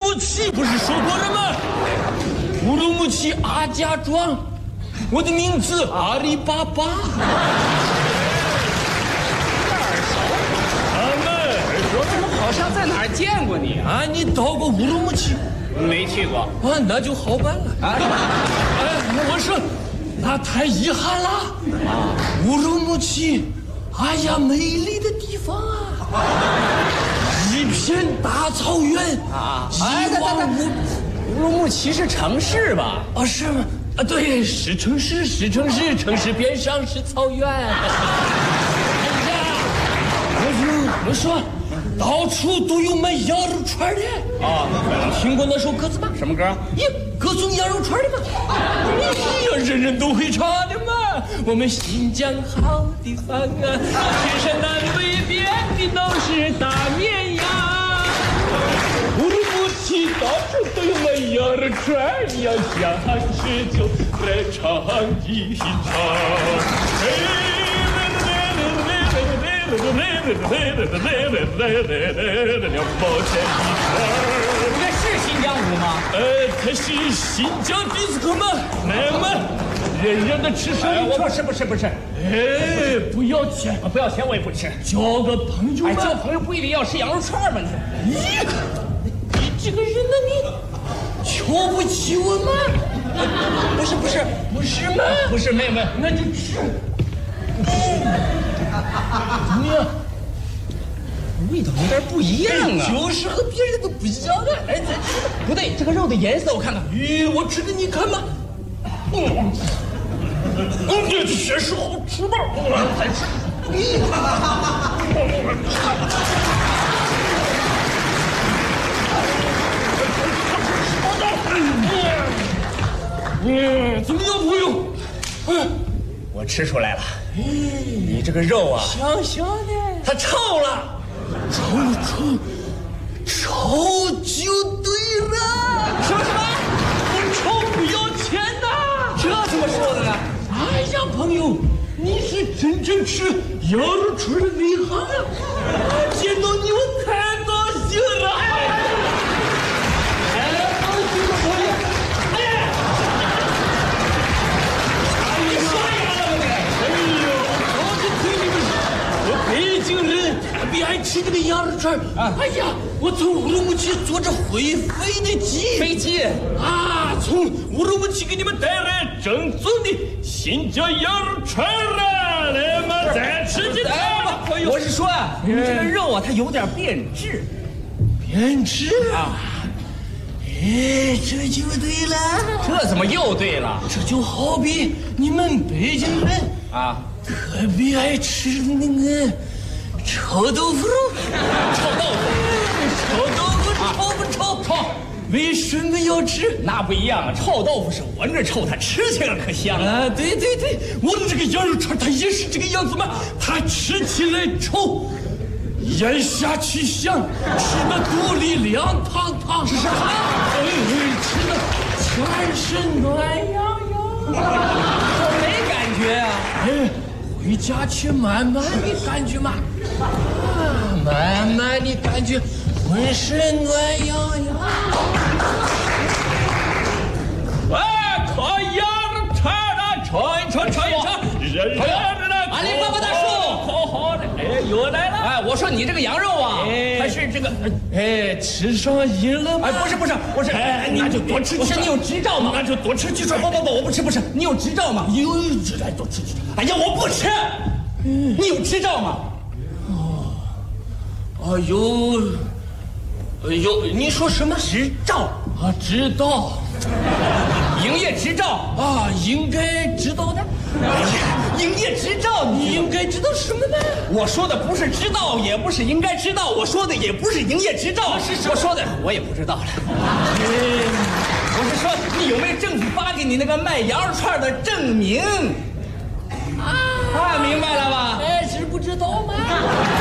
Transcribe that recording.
木齐不是说过了吗？乌鲁木齐阿家庄，我的名字阿里巴巴。 我怎么好像在哪儿见过你啊？ 啊，你到过乌鲁木齐？ 没去过啊，那就好办了。哎，我说，那太遗憾了啊！乌鲁木齐，哎呀，美丽的地方啊，一片大草原啊，一望无。 乌鲁木齐是城市吧？ 哦，是吗？啊，对，是城市，是城市，城市边上是草原。哎呀，我说。到处都有卖羊肉串的啊！ 听过那首歌子吗？ 什么歌？ 歌颂羊肉串的嘛。人人都会唱的嘛。我们新疆好地方啊，天山南北遍地都是大绵羊。乌鲁木齐到处都有卖羊肉串，你要想吃就来尝一尝。2毛钱一串。 这是新疆舞吗？ 它是新疆迪斯科嘛，来嘛，人人的吃上一串。 不是。 哎，不要钱， 不要钱我也不吃。 交个朋友嘛。 交朋友不一定要吃羊肉串嘛？ 你这个人呢，你瞧不起我吗？不是吗？ 不是，妹妹， 那就吃。怎么样？ 味道有点不一样啊！ 就是和别人都不一样的。哎，咱吃。 不对，这个肉的颜色我看看。 我吃给你看嘛。这确实好吃吧？再吃。怎么样，朋友？ 我吃出来了。你这个肉啊， 香香的， 它臭了。 臭就对了。 什么？ 不臭不要钱呐！ 这怎么说的呢？ 哎呀，朋友，你是真正吃羊肉串的内行啊！见到你我太高兴了。高兴的朋友，北京人特别爱吃这个羊肉串啊！哎呀，我从乌鲁木齐坐着会飞的飞机啊，从乌鲁木齐给你们带来正宗的新疆羊肉串啊！来嘛，再吃几块吧，朋友。 我是说啊，你这个肉啊，它有点变质。 变质啊！哎，这就对了。 这怎么又对了？ 这就好比你们北京人啊，特别爱吃那个臭豆腐肉。 臭豆腐臭不臭？臭。为什么要吃？ 那不一样啊，臭豆腐是闻着臭，它吃起来可香啊！对，我的这个羊肉串它也是这个样子嘛，它吃起来臭，咽下去香，吃的肚里凉堂堂。 这是哈？ 吃的全身暖洋洋。 我没感觉啊。 回家去慢慢的感觉嘛，慢慢的感觉浑身暖洋洋。烤羊肉串啊，尝一尝。 阿里巴巴大叔， 好的。又来了。 我说你这个羊肉啊，还是这个， 吃上瘾了吗？ 不是， 那就多吃几串。 我说你有执照吗？ 那就多吃几串。 不，我不吃，你有执照吗？ 有执照，多吃几串。 哎呀，我不吃。你有执照吗？ 有，你说什么执照啊？知道， 营业执照啊，应该知道的。 营业执照， 你应该知道什么呢？ 我说的不是知道，也不是应该知道，我说的也不是营业执照，我说的我也不知道了。我是说，你有没有政府发给你那个卖羊肉串的证明？明白了吧？ 知不知道吗？